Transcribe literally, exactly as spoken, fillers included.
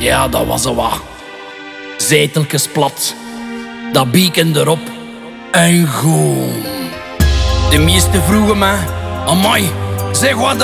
Ja, dat was zo wat. Zeteltjes plat. Dat bieken erop. En goed. De meesten vroegen mij, amai, zeg wat